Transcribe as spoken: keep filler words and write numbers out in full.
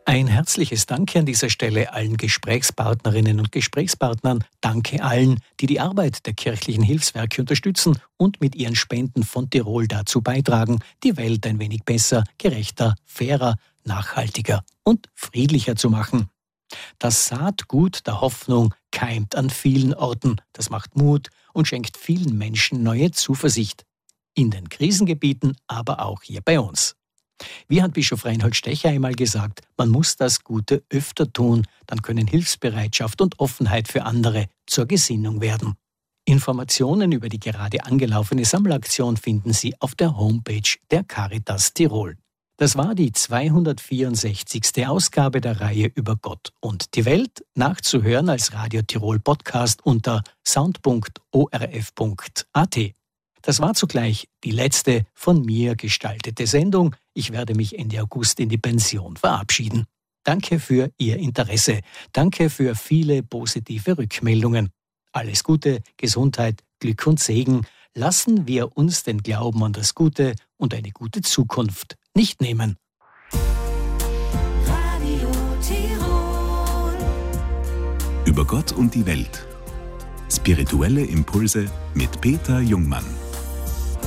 Ein herzliches Danke an dieser Stelle allen Gesprächspartnerinnen und Gesprächspartnern. Danke allen, die die Arbeit der kirchlichen Hilfswerke unterstützen und mit ihren Spenden von Tirol dazu beitragen, die Welt ein wenig besser, gerechter, fairer, nachhaltiger und friedlicher zu machen. Das Saatgut der Hoffnung keimt an vielen Orten. Das macht Mut und schenkt vielen Menschen neue Zuversicht. In den Krisengebieten, aber auch hier bei uns. Wie hat Bischof Reinhold Stecher einmal gesagt, man muss das Gute öfter tun, dann können Hilfsbereitschaft und Offenheit für andere zur Gesinnung werden. Informationen über die gerade angelaufene Sammelaktion finden Sie auf der Homepage der Caritas Tirol. Das war die zweihundertvierundsechzigste Ausgabe der Reihe über Gott und die Welt, nachzuhören als Radio Tirol Podcast unter sound punkt o r f punkt a t. Das war zugleich die letzte von mir gestaltete Sendung. Ich werde mich Ende August in die Pension verabschieden. Danke für Ihr Interesse. Danke für viele positive Rückmeldungen. Alles Gute, Gesundheit, Glück und Segen. Lassen wir uns den Glauben an das Gute und eine gute Zukunft nicht nehmen. Radio Tirol. Über Gott und die Welt. Spirituelle Impulse mit Peter Jungmann.